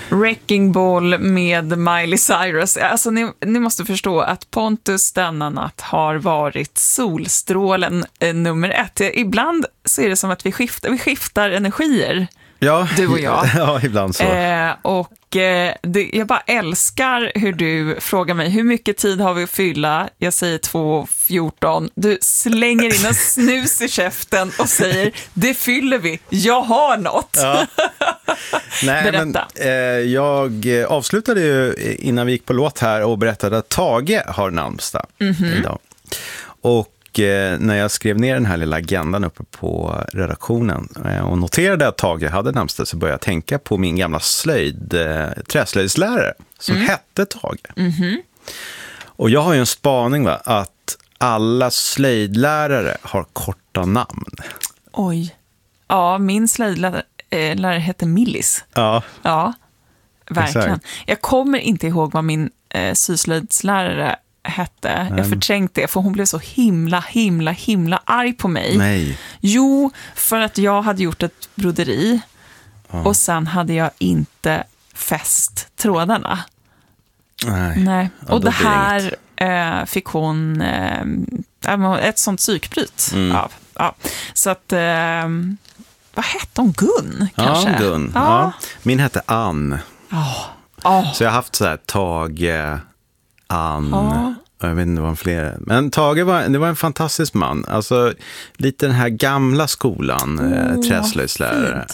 Wrecking Ball med Miley Cyrus. Alltså ni måste förstå att Pontus denna natt har varit solstrålen nummer 1. Ibland så är det som att vi skiftar energier. Ja, du och jag. Ja, ibland så. Jag bara älskar hur du frågar mig hur mycket tid har vi att fylla. Jag säger 2:14. Du slänger in en snus i käften och säger det fyller vi. Jag har något. Ja. Nej, berätta. Men, jag avslutade ju innan vi gick på låt här och berättade att Tage har namnsdag idag. Och när jag skrev ner den här lilla agendan uppe på redaktionen och noterade att Tage hade namnsdag, så började jag tänka på min gamla träslöjdslärare som hette Tage. Och jag har ju en spaning att alla slöjdlärare har korta namn. Oj. Ja, min slöjdlärare hette Millis. Ja, verkligen. Exakt. Jag kommer inte ihåg vad min syslöjdslärare hette. Jag förträngt det, för hon blev så himla arg på mig. Nej. Jo, för att jag hade gjort ett broderi och sen hade jag inte fäst trådarna. Nej. Ja, och det här fick hon ett sånt psykbryt av. Ja. Så att vad hette hon? Gun, kanske? Ja, Gun. Ja. Min hette Ann. Så jag har haft så här Tage, Ann, jag vet inte vad fler. Men Tage det var en fantastisk man. Alltså lite den här gamla skolan, träslöjdslärare.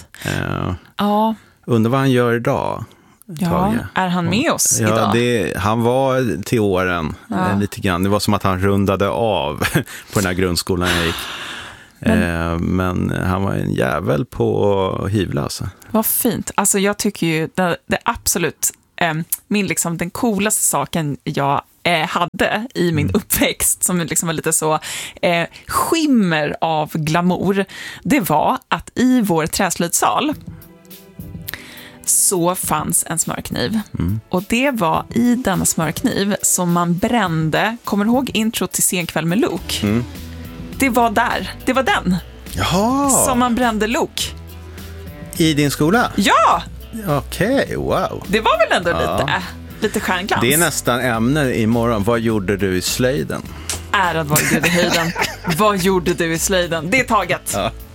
Undrar vad han gör idag. Tage. Är han med oss idag? Han var till åren lite grann. Det var som att han rundade av på den här grundskolan jag gick. Men han var en jävel på hyvla alltså. Vad fint. Alltså jag tycker ju det absolut den coolaste saken jag hade i min uppväxt, som liksom var lite så skimmer av glamour, det var att i vår träslöjdsal så fanns en smörkniv. Och det var i denna smörkniv som man brände, kommer du ihåg intro till Senkväll med Luke? Det var den. Jaha. Som man brände Luke. I din skola? Ja! Okej, wow. Det var väl ändå lite stjärnglans. Det är nästan ämne imorgon. Vad gjorde du i slöjden? Ärad var Gud i höjden. Vad gjorde du i slöjden? Det är taget. Ja.